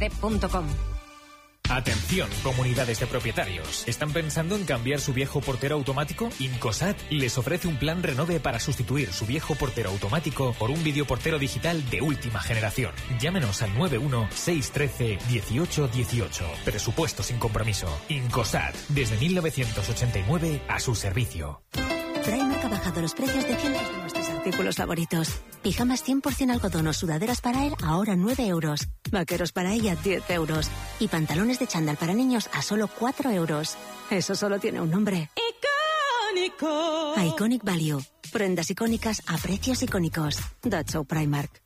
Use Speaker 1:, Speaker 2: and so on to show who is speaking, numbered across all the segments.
Speaker 1: www.incosat.com.
Speaker 2: Atención, comunidades de propietarios. ¿Están pensando en cambiar su viejo portero automático? Incosat les ofrece un plan renove para sustituir su viejo portero automático por un videoportero digital de última generación. Llámenos al 91-613-1818. Presupuesto sin compromiso. Incosat, desde 1989 a su servicio.
Speaker 3: Primark ha bajado los precios de cientos de nuestros artículos favoritos. Pijamas 100% algodón o sudaderas para él ahora 9 euros. Vaqueros para ella 10 euros. Y pantalones de chándal para niños a solo 4 euros. Eso solo tiene un nombre. ¡Icónico! Iconic Value. Prendas icónicas a precios icónicos. That's so Primark.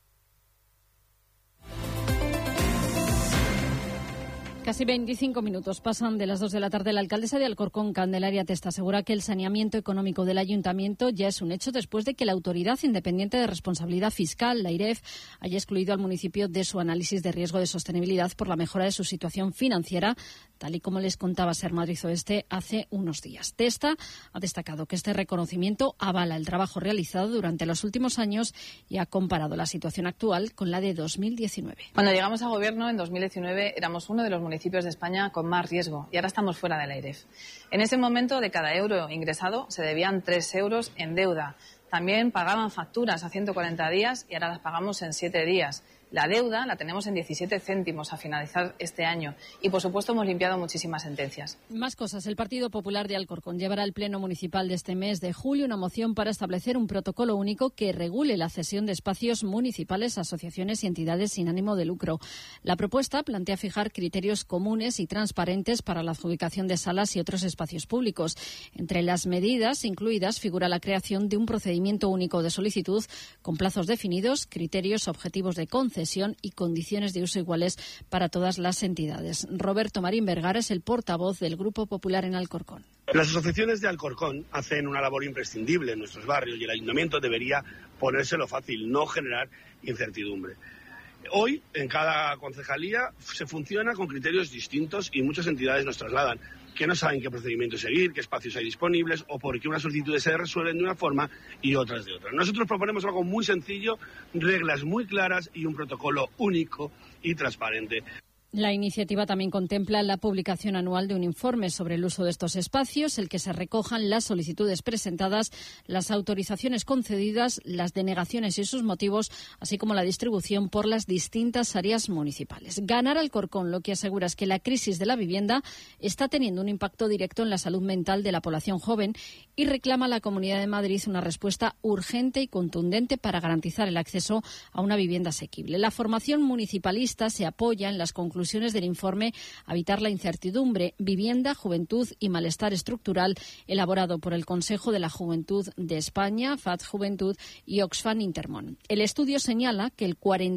Speaker 4: Casi 25 minutos pasan de las 2 de la tarde. La alcaldesa de Alcorcón, Candelaria Testa, asegura que el saneamiento económico del ayuntamiento ya es un hecho después de que la Autoridad Independiente de Responsabilidad Fiscal, la AIREF, haya excluido al municipio de su análisis de riesgo de sostenibilidad por la mejora de su situación financiera, tal y como les contaba Ser Madrid Oeste hace unos días. Testa ha destacado que este reconocimiento avala el trabajo realizado durante los últimos años y ha comparado la situación actual con la de 2019.
Speaker 5: Cuando llegamos al gobierno en 2019 éramos uno de los municipios de España con más riesgo y ahora estamos fuera de la AIREF. En ese momento, de cada euro ingresado, se debían 3 euros en deuda. También pagaban facturas a 140 días y ahora las pagamos en 7 días. La deuda la tenemos en 17 céntimos a finalizar este año y, por supuesto, hemos limpiado muchísimas sentencias.
Speaker 4: Más cosas. El Partido Popular de Alcorcón llevará al Pleno Municipal de este mes de julio una moción para establecer un protocolo único que regule la cesión de espacios municipales a asociaciones y entidades sin ánimo de lucro. La propuesta plantea fijar criterios comunes y transparentes para la adjudicación de salas y otros espacios públicos. Entre las medidas incluidas figura la creación de un procedimiento único de solicitud con plazos definidos, criterios objetivos de concesión y condiciones de uso iguales para todas las entidades. Roberto Marín Vergara es el portavoz del Grupo Popular en Alcorcón.
Speaker 6: Las asociaciones de Alcorcón hacen una labor imprescindible en nuestros barrios y el ayuntamiento debería ponérselo fácil, no generar incertidumbre. Hoy, en cada concejalía, se funciona con criterios distintos y muchas entidades nos trasladan que no saben qué procedimiento seguir, qué espacios hay disponibles o por qué unas solicitudes se resuelven de una forma y otras de otra. Nosotros proponemos algo muy sencillo, reglas muy claras y un protocolo único y transparente.
Speaker 4: La iniciativa también contempla la publicación anual de un informe sobre el uso de estos espacios, el que se recojan las solicitudes presentadas, las autorizaciones concedidas, las denegaciones y sus motivos, así como la distribución por las distintas áreas municipales. Ganar Alcorcón lo que asegura es que la crisis de la vivienda está teniendo un impacto directo en la salud mental de la población joven y reclama a la Comunidad de Madrid una respuesta urgente y contundente para garantizar el acceso a una vivienda asequible. La formación municipalista se apoya en las conclusiones del informe Habitar la incertidumbre, vivienda, juventud y malestar estructural, elaborado por el Consejo de la Juventud de España, FAD Juventud y Oxfam Intermón. El estudio señala que el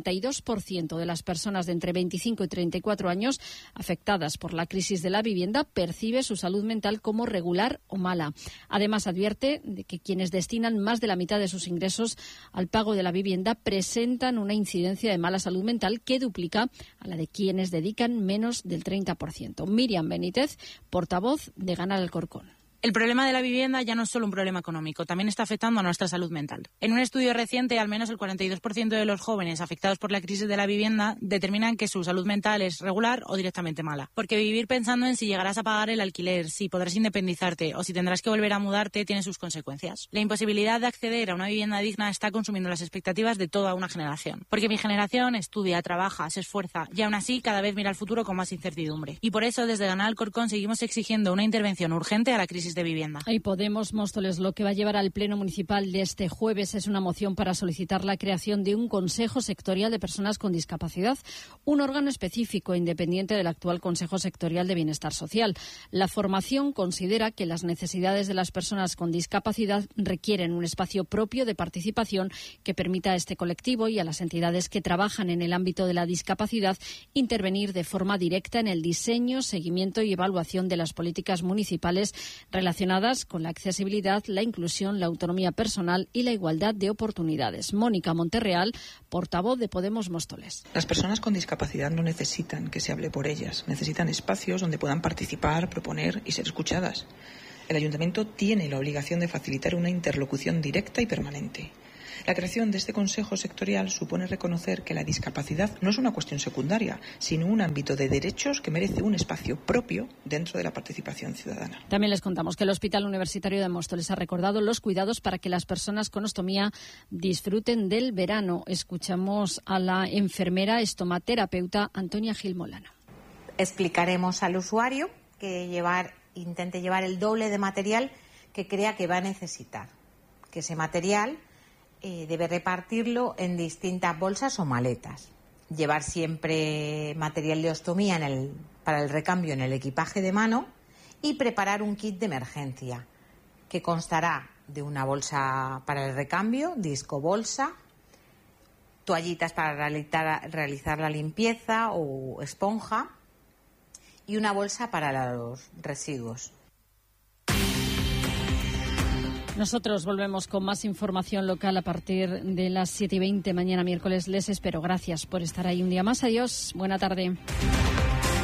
Speaker 4: 42% de las personas de entre 25 y 34 años afectadas por la crisis de la vivienda percibe su salud mental como regular o mala. Además, advierte de que quienes destinan más de la mitad de sus ingresos al pago de la vivienda presentan una incidencia de mala salud mental que duplica a la de quienes dedican menos del 30%. Miriam Benítez, portavoz de Ganar Alcorcón.
Speaker 7: El problema de la vivienda ya no es solo un problema económico, también está afectando a nuestra salud mental. En un estudio reciente, al menos el 42% de los jóvenes afectados por la crisis de la vivienda determinan que su salud mental es regular o directamente mala. Porque vivir pensando en si llegarás a pagar el alquiler, si podrás independizarte o si tendrás que volver a mudarte tiene sus consecuencias. La imposibilidad de acceder a una vivienda digna está consumiendo las expectativas de toda una generación. Porque mi generación estudia, trabaja, se esfuerza y aún así cada vez mira al futuro con más incertidumbre. Y por eso desde Ganar Alcorcón seguimos exigiendo una intervención urgente a la crisis de vivienda.
Speaker 4: Y Podemos Móstoles lo que va a llevar al Pleno Municipal de este jueves es una moción para solicitar la creación de un Consejo Sectorial de Personas con Discapacidad, un órgano específico e independiente del actual Consejo Sectorial de Bienestar Social. La formación considera que las necesidades de las personas con discapacidad requieren un espacio propio de participación que permita a este colectivo y a las entidades que trabajan en el ámbito de la discapacidad intervenir de forma directa en el diseño, seguimiento y evaluación de las políticas municipales relacionadas con la accesibilidad, la inclusión, la autonomía personal y la igualdad de oportunidades. Mónica Monterreal, portavoz de Podemos Móstoles.
Speaker 8: Las personas con discapacidad no necesitan que se hable por ellas, necesitan espacios donde puedan participar, proponer y ser escuchadas. El Ayuntamiento tiene la obligación de facilitar una interlocución directa y permanente. La creación de este Consejo Sectorial supone reconocer que la discapacidad no es una cuestión secundaria, sino un ámbito de derechos que merece un espacio propio dentro de la participación ciudadana.
Speaker 4: También les contamos que el Hospital Universitario de Móstoles ha recordado los cuidados para que las personas con ostomía disfruten del verano. Escuchamos a la enfermera estomaterapeuta Antonia Gil Molano.
Speaker 1: Explicaremos al usuario que intente llevar el doble de material que crea que va a necesitar, que ese material debe repartirlo en distintas bolsas o maletas, llevar siempre material de ostomía para el recambio en el equipaje de mano y preparar un kit de emergencia que constará de una bolsa para el recambio, disco bolsa, toallitas para realizar la limpieza o esponja y una bolsa para los residuos.
Speaker 4: Nosotros volvemos con más información local a partir de las 7:20 mañana miércoles. Les espero. Gracias por estar ahí un día más. Adiós. Buena tarde.